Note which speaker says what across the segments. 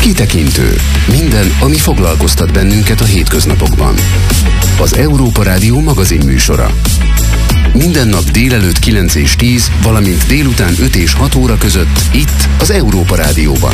Speaker 1: Kitekintő. Minden, ami foglalkoztat bennünket a hétköznapokban. Az Európa Rádió magazinműsora. Minden nap délelőtt 9 és 10, valamint délután 5 és 6 óra között itt az Európa Rádióban.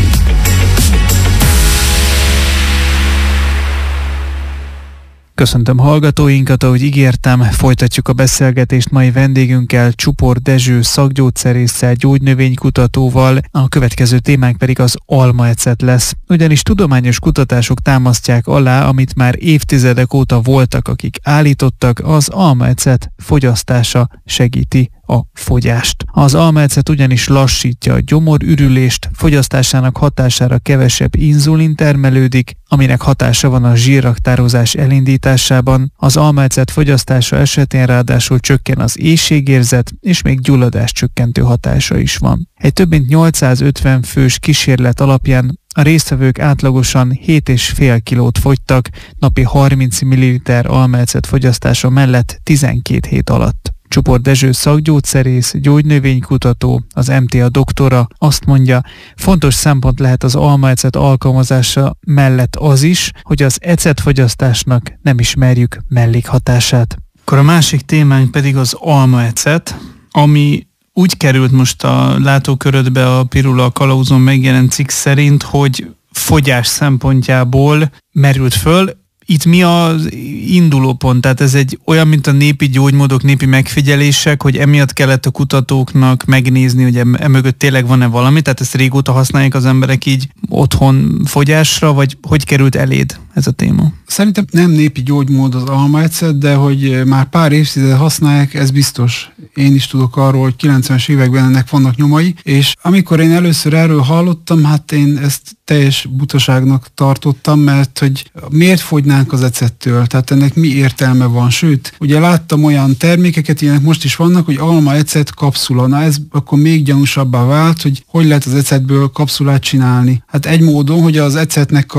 Speaker 2: Köszöntöm hallgatóinkat, ahogy ígértem, folytatjuk a beszélgetést mai vendégünkkel, Csupor Dezső szakgyógyszerésszel, gyógynövénykutatóval, a következő témánk pedig az almaecet lesz. Ugyanis tudományos kutatások támasztják alá, amit már évtizedek óta voltak, akik állítottak, az almaecet fogyasztása segíti a fogyást. Az almaecet ugyanis lassítja a gyomorürülést, fogyasztásának hatására kevesebb inzulin termelődik, aminek hatása van a zsírraktározás elindításában. Az almaecet fogyasztása esetén ráadásul csökken az éhségérzet, és még gyulladás csökkentő hatása is van. Egy több mint 850 fős kísérlet alapján a résztvevők átlagosan 7,5 kilót fogytak, napi 30 ml almaecet fogyasztása mellett 12 hét alatt. Csupor Dezső szakgyógyszerész, gyógynövénykutató, az MTA doktora azt mondja, fontos szempont lehet az almaecet alkalmazása mellett az is, hogy az ecetfogyasztásnak nem ismerjük mellékhatását. Akkor a másik témánk pedig az almaecet, ami úgy került most a látókörödbe a Pirula Kalauzon megjelent cikk szerint, hogy fogyás szempontjából merült föl. Itt mi az indulópont? Tehát ez egy olyan, mint a népi gyógymódok, népi megfigyelések, hogy emiatt kellett a kutatóknak megnézni, hogy emögött tényleg van-e valami, tehát ezt régóta használják az emberek így otthon fogyásra, vagy hogy került eléd ez a téma?
Speaker 3: Szerintem nem népi gyógymód az almaecet, de hogy már pár évtizede használják, ez biztos. Én is tudok arról, hogy 90-es években ennek vannak nyomai, és amikor én először erről hallottam, hát én ezt teljes butaságnak tartottam, mert hogy miért fogynánk az ecettől? Tehát ennek mi értelme van? Sőt, ugye láttam olyan termékeket, ilyenek most is vannak, hogy almaecet kapszula. Na ez akkor még gyanúsabbá vált, hogy lehet az ecetből kapszulát csinálni. Hát egy módon, hogy az ecetnek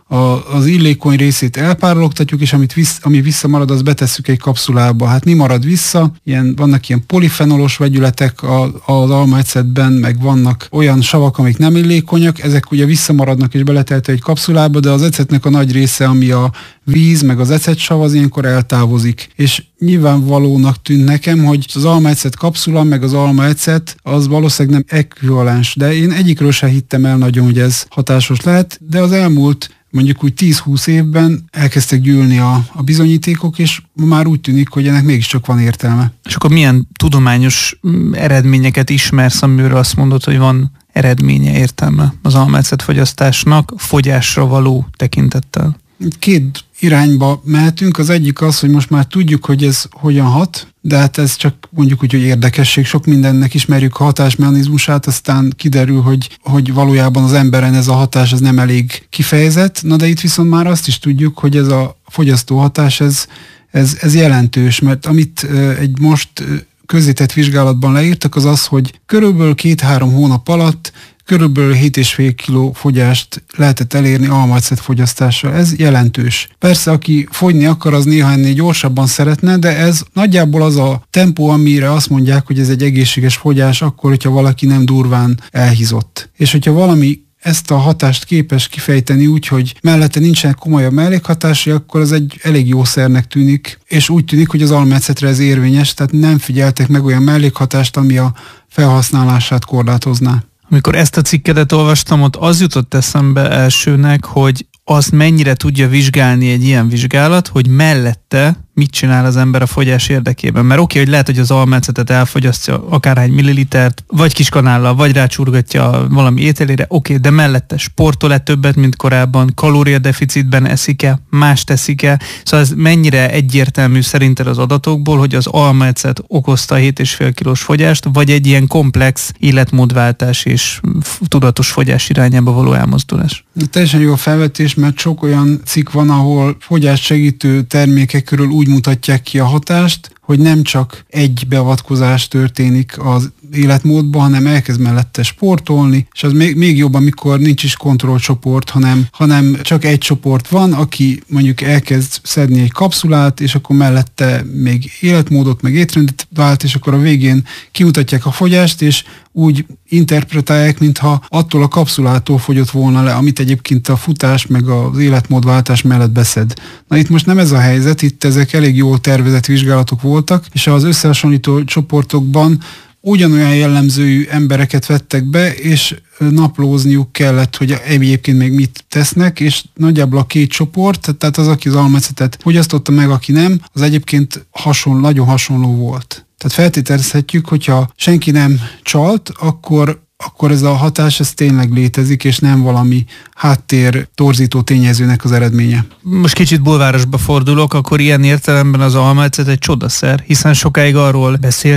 Speaker 3: az illékony részét elpárologtatjuk, és ami visszamarad, az betesszük egy kapszulába. Hát mi marad vissza? Vannak ilyen polifenolos vegyületek az almaecetben, meg vannak olyan savak, amik nem illékonyak, ezek ugye visszamaradnak és beletehető egy kapszulába, de az ecetnek a nagy része, ami a víz, meg az ecetsav, az ilyenkor eltávozik. És nyilvánvalónak tűnt nekem, hogy az almaecet kapszula, meg az almaecet, az valószínűleg nem ekvivalens, de én egyikről sem hittem el nagyon, hogy ez hatásos lehet, de az elmúlt mondjuk úgy 10-20 évben elkezdtek gyűlni a bizonyítékok, és már úgy tűnik, hogy ennek mégiscsak van értelme.
Speaker 2: És akkor milyen tudományos eredményeket ismersz, amiről azt mondod, hogy van eredménye, értelme az almaecet fogyasztásnak fogyásra való tekintettel?
Speaker 3: Két irányba mehetünk. Az egyik az, hogy most már tudjuk, hogy ez hogyan hat, de hát ez csak mondjuk úgy, hogy érdekesség. Sok mindennek ismerjük a hatásmechanizmusát, aztán kiderül, hogy valójában az emberen ez a hatás ez nem elég kifejezett. Na de itt viszont már azt is tudjuk, hogy ez a fogyasztó hatás, ez jelentős, mert amit egy most közzétett vizsgálatban leírtak, az az, hogy körülbelül 2-3 hónap alatt körülbelül 7,5 kg fogyást lehetett elérni almaecet fogyasztással. Ez jelentős. Persze, aki fogyni akar, az néha ennél gyorsabban szeretne, de ez nagyjából az a tempó, amire azt mondják, hogy ez egy egészséges fogyás, akkor, hogyha valaki nem durván elhízott. És hogyha valami ezt a hatást képes kifejteni úgy, hogy mellette nincsenek komolyabb mellékhatásai, akkor ez egy elég jó szernek tűnik, és úgy tűnik, hogy az almaecetre ez érvényes, tehát nem figyeltek meg olyan mellékhatást, ami a felhasználását korlátozná.
Speaker 2: Amikor ezt a cikkedet olvastam, ott az jutott eszembe elsőnek, hogy azt mennyire tudja vizsgálni egy ilyen vizsgálat, hogy mellette mit csinál az ember a fogyás érdekében. Mert oké, hogy lehet, hogy az almaecetet elfogyasztja akárhány millilitert, vagy kiskanállal, vagy rácsurgatja valami ételére, oké, de mellette sportol-e többet, mint korábban, kalóriadeficitben eszik-e, mást eszik-e. Szóval ez mennyire egyértelmű szerinted az adatokból, hogy az almaecet okozta a 7,5 kilós fogyást, vagy egy ilyen komplex életmódváltás és tudatos fogyás irányába való elmozdulás?
Speaker 3: Teljesen jó a felvetés, mert sok olyan cikk van, ahol fogyást segítő termékek körül úgy mutatják ki a hatást, hogy nem csak egy beavatkozás történik az életmódban, hanem elkezd mellette sportolni, és az még jobb, amikor nincs is kontrollcsoport, hanem csak egy csoport van, aki mondjuk elkezd szedni egy kapszulát, és akkor mellette még életmódot, meg étrendet vált, és akkor a végén kimutatják a fogyást, és úgy interpretálják, mintha attól a kapszulától fogyott volna le, amit egyébként a futás meg az életmódváltás mellett beszed. Na itt most nem ez a helyzet, itt ezek elég jól tervezett vizsgálatok voltak, és az összehasonlító csoportokban ugyanolyan jellemzőjű embereket vettek be, és naplózniuk kellett, hogy egyébként még mit tesznek, és nagyjából a két csoport, tehát az, aki az almacetet fogyasztotta meg, aki nem, az egyébként nagyon hasonló volt. Tehát feltételezhetjük, hogyha senki nem csalt, akkor ez a hatás ez tényleg létezik, és nem valami háttér torzító tényezőnek az eredménye.
Speaker 2: Most kicsit bulvárosba fordulok, akkor ilyen értelemben az almaecet egy csodaszer, hiszen sokáig arról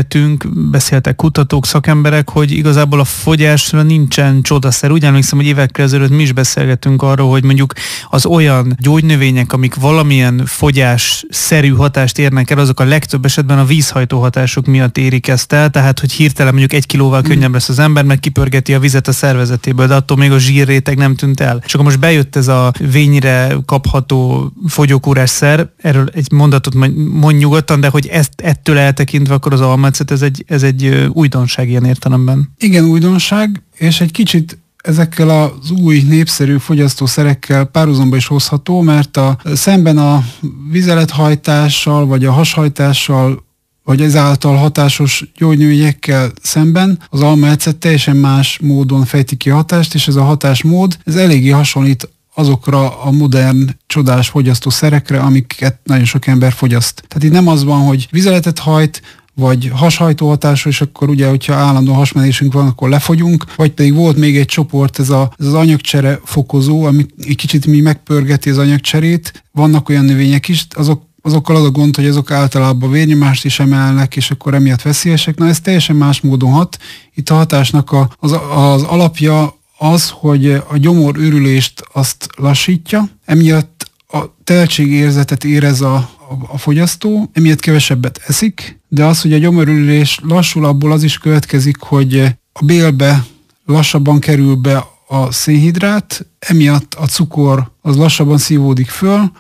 Speaker 2: beszéltek kutatók, szakemberek, hogy igazából a fogyásra nincsen csodaszer. Úgy emlékszem, hogy évekkel ezelőtt mi is beszélgettünk arról, hogy mondjuk az olyan gyógynövények, amik valamilyen fogyásszerű hatást érnek el, azok a legtöbb esetben a vízhajtó hatások miatt érik ezt el, tehát hogy hirtelen mondjuk 1 kilóval könnyebb lesz az ember, meg kipörgeti a vizet a szervezetéből, de attól még a zsírréteg nem tűnt el. És akkor most bejött ez a vényre kapható fogyókúrás szer, erről egy mondatot mondj nyugodtan, de hogy ettől eltekintve akkor az almaecet ez egy újdonság ilyen értelemben.
Speaker 3: Igen, újdonság, és egy kicsit ezekkel az új népszerű fogyasztószerekkel párhuzamba is hozható, mert szemben a vizelethajtással, vagy a hashajtással, vagy ezáltal hatásos gyógynövényekkel szemben az almaecet teljesen más módon fejti ki a hatást, és ez a hatásmód, ez eléggé hasonlít azokra a modern, csodás fogyasztószerekre, amiket nagyon sok ember fogyaszt. Tehát itt nem az van, hogy vizeletet hajt, vagy hashajtó hatású, és akkor ugye, hogyha állandó hasmenésünk van, akkor lefogyunk, vagy pedig volt még egy csoport, ez az anyagcsere fokozó, ami egy kicsit megpörgeti az anyagcserét. Vannak olyan növények is, azokkal az a gond, hogy azok általában vérnyomást is emelnek, és akkor emiatt veszélyesek. Na ez teljesen más módon hat. Itt a hatásnak az alapja az, hogy a gyomorürülést azt lassítja, emiatt a teltségérzetet érez a fogyasztó, emiatt kevesebbet eszik, de az, hogy a gyomorürülés lassul, abból az is következik, hogy a bélbe lassabban kerül be a szénhidrát, emiatt a cukor az lassabban szívódik föl,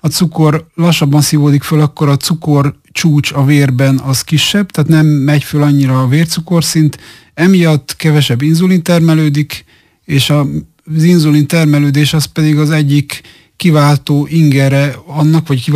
Speaker 3: akkor a cukor csúcs a vérben az kisebb, tehát nem megy föl annyira a vércukorszint, emiatt kevesebb inzulin termelődik, és az inzulin termelődés az pedig az egyik kiváltó ingere annak, vagy